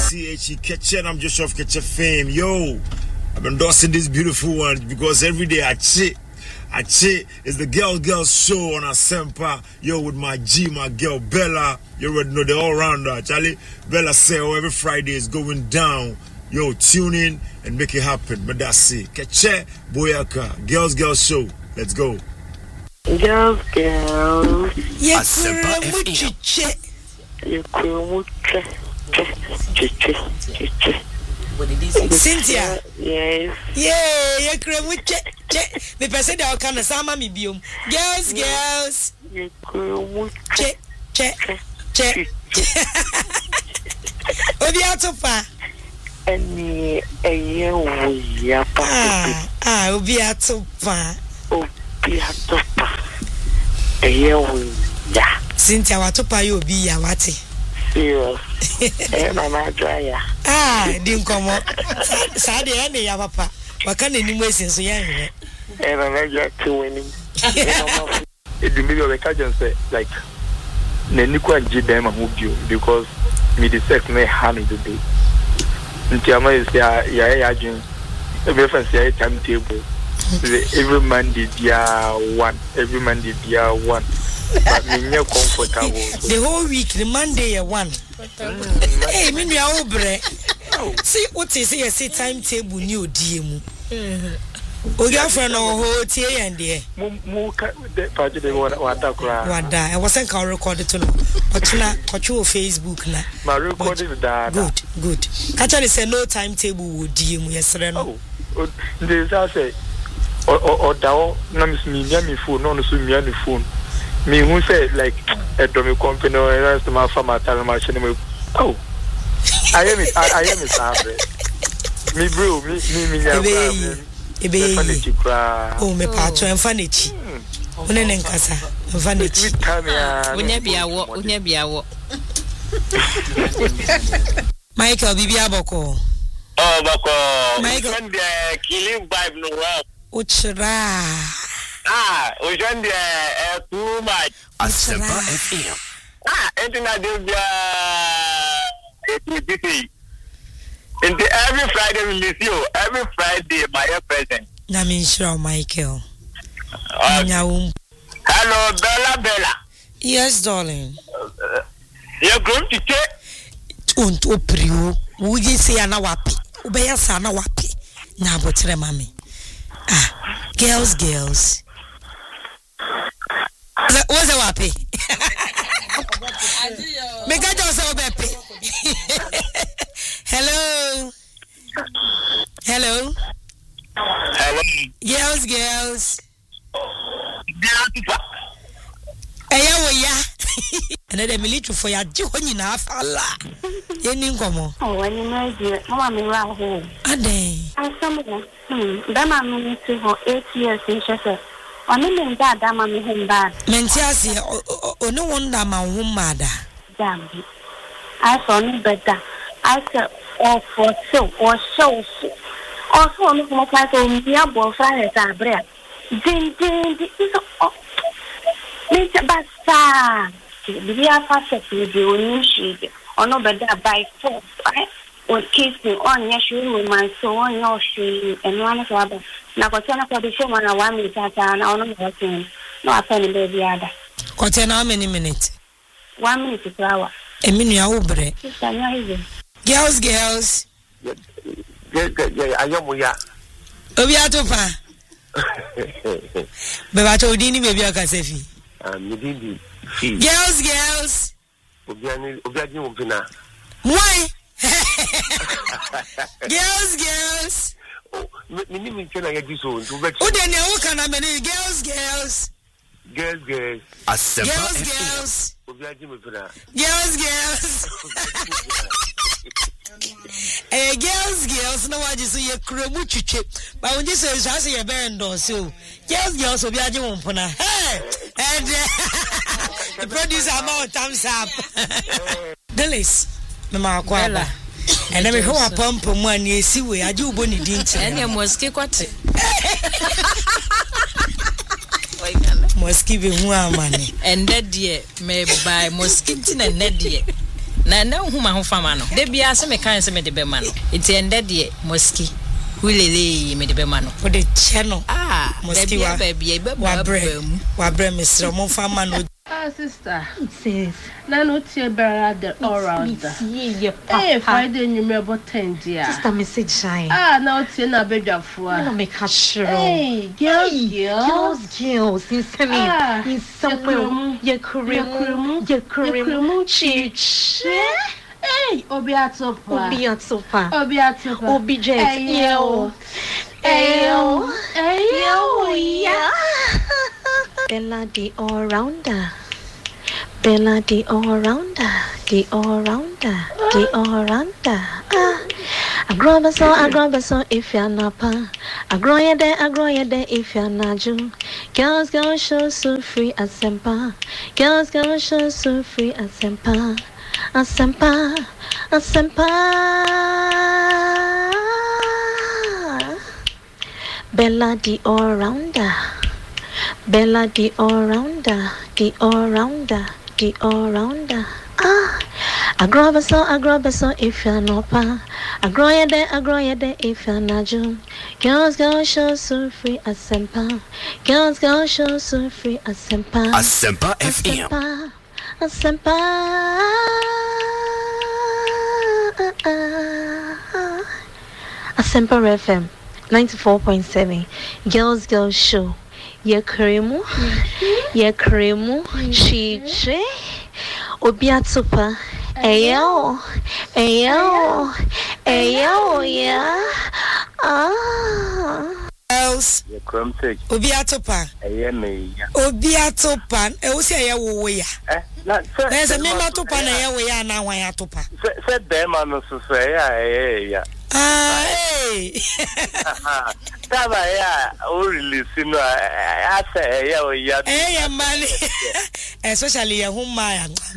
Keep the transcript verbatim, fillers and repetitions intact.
C H E Ketchen. I'm just off Ketchen fame. Yo, I've been endorsing this beautiful one because every day I cheat. I cheat. It's the Girl Girl Show on Asempa. Yo, with my G, my girl Bella. You already know the all-rounder. Charlie, Bella say, oh, every Friday is going down. Yo, tune in and make it happen. But that's it. Ketchen, Boyaka, Girls Girl Show. Let's go. Girls, girls. Yes, sir. Cynthia. Yes. Yeah, you cream with check. The person that can sama me biom. Girls, girls. Check, check, check. Obi atopa. Any a year we are. Ah, ah, Obi atopa. Obi atopa. A year we ya. Cynthia watopa you Obi ya wati. Serious. Eh, mama dry. Ah, dim komo. Sa de ene ya papa. Waka na nimu esin so ya hwe. Eh, mama just to win. It be me we can say like na niku anje dem ma bio because me the sex me hand the day. Nti ama is ya ya ya adwin. E be fancy ya timetable. Every Monday dia one, every Monday dia one. But me no comfortable. The whole week, the Monday ya one. Hey, me no obre. See what is say say timetable new D M. O your friend no ho tie and there. Mu mu ka the page de wada kra. Wada, I wasn't can record it no. But na kocho Facebook na. Ma record it da. Good, good. Catch say no timetable wo D M yesre no. Oh, they say or or dawo na me me phone no no so me any phone. Me who say like a domi company or rest my farm at machine. Oh, I am it. I am it. Me bro, me me me me. Ebe oh me patro enfanichi. One ne nkasa enfanichi. Unya biawo, unya biawo. Michael bibi aboko. Oh boko. Michael send the killing vibe no well. Uchra. Ah, ojande eh too much. Asempa F M. Ah, entina de bia it it Into every Friday we miss you. Every Friday my present. Na me sure Michael. Uh, hello Bella Bella. Yes darling. Uh, you're going to check Don't oprio. Would you say ana wapi? Ubeya sa na wapi. Na abotre mami. Ah, girls girls. What's a wapi? Make a just obepe. Hello. Hello. Hello. Girls, girls. Eya wo ya. And the military for ya jihoni na afala. Yeni nkomo. Oh, wani maji. Mama me wa ho. Ade. Asam ho. Hmm. Dama me to ho eight years in Chester. Oni me nda dama me ho bad. Menti asi ono wonda ma ho mada. Dambi. I saw no better. I said, oh, for so, or so. Also, I'm not going to be able to find a bread. Ding, ding, ding, oh, Mister Basta. We are fast to do new sheet, or no better by force, right? Or kissing on your shoe, my so on your shoe, and one of other. Now, what's on for the show when I want me to and I don't know what's in. No, I find the other. Contain how many minutes? One minute to flower. A minute, obre. Girls, girls. Yeah, yeah, I am we are. Obi atopa. Beba to dini baby akasefi. Ah, me dindi. Girls, girls. Obi ani, obi ani mo pina. Why? Girls, girls. Oh, me ni me chena ya giso ntu be. O de ne o kana me ni girls, girls. Girls, girls. Girls, girls. Obi ani mo pina. Girls, girls. Eh, girls, girls, no one just say kremu chiche. But when you say so say you bend on so. Girls, girls, obi aje won pona. Hey! And the producer amount thumbs up. Delis, mama akwaba. And then we ho apomp mu an esi we aje ubo ni dinti. Ene moski kwate. Moski be hu amane. And that dear me by moski tin and that dear. na na hu ma ho fama no de bia se me kan se me de be ma no enti ende de moski Wilele me de be ma no o de che no ah moski wa ba bia be ba mu wa bre me sre mo fama no. Ah, sister. Sis. Na no tie better the all rounder. Hey, Friday you me about ten dia. Sister message shine. Ah, na tie na bedwafo. No make her sure. Hey, girls, girls, girls, girls. In semi, in somewhere. Ye kremu, ye kremu, chich. Hey, obi atopa. Obi atopa. Obi atopa. Obi jet. Eyo. Eyo. Eyo. Yeah. Bella the all-rounder, Bella the all-rounder, the all-rounder, the all-rounder. Ah, I grow a so, I grow a so if you're not pa. I grow ya there, I grow ya there if you're not Jew. Girls, girls, show so free as sempa. Girls, girls, show so free as sempa. As sempa, as sempa. Bella the all-rounder. Bella the all-rounder, the all-rounder, the all-rounder. Ah, I grow a so, I grow a so if you're not pa. I grow ya there, I grow ya there if you're not Jew. Girls, girls, show so free as sempa. Girls, girls, show so free as sempa. Asempa F M. Asempa. Asempa F M, ninety-four point seven. Girls, girls, show. Ye kremu, ye kremu, chiche, obiatupa, ayo, ayo, ayo, yeah, ah. Else, ye krem take, obiatupa, aye me, obiatupa, e say aye wo ya. Eh, na there's a member to pan aye wo ya na wan atupa. Said them no so say aye ya. Ah, hey. Taba ya o release no I say ya o ya. Eh, man. Especially ya huma